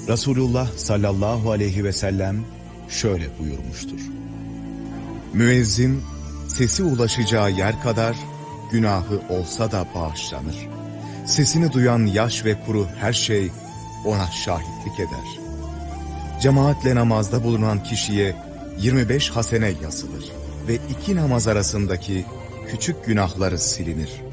Resulullah sallallahu aleyhi ve sellem şöyle buyurmuştur. Müezzin sesi ulaşacağı yer kadar günahı olsa da bağışlanır. Sesini duyan yaş ve kuru her şey ona şahitlik eder. Cemaatle namazda bulunan kişiye 25 hasene yazılır ve 2 namaz arasındaki küçük günahları silinir.